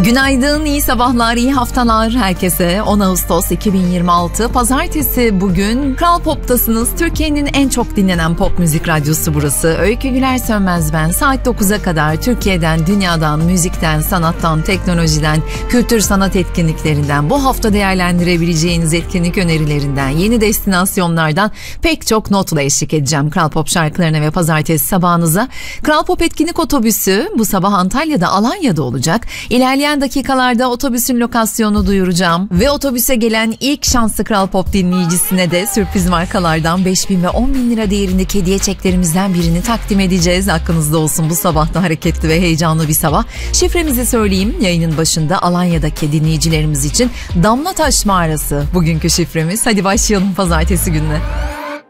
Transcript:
Günaydın, iyi sabahlar, iyi haftalar herkese. 10 Ağustos 2026 Pazartesi bugün. Kral Pop'tasınız. Türkiye'nin en çok dinlenen pop müzik radyosu burası. Öykü Güler Sönmez ben. Saat 9'a kadar Türkiye'den, dünyadan, müzikten, sanattan, teknolojiden, kültür sanat etkinliklerinden, bu hafta değerlendirebileceğiniz etkinlik önerilerinden, yeni destinasyonlardan pek çok notla eşlik edeceğim Kral Pop şarkılarına ve pazartesi sabahınıza. Kral Pop etkinlik otobüsü bu sabah Antalya'da, Alanya'da olacak. İlerleyen dakikalarda otobüsün lokasyonunu duyuracağım ve otobüse gelen ilk şanslı Kral Pop dinleyicisine de sürpriz markalardan 5.000 ve 10.000 lira değerindeki hediye çeklerimizden birini takdim edeceğiz. Aklınızda olsun, bu sabah da hareketli ve heyecanlı bir sabah. Şifremizi söyleyeyim yayının başında. Alanya'daki dinleyicilerimiz için Damlataş Mağarası bugünkü şifremiz. Hadi başlayalım pazartesi gününe.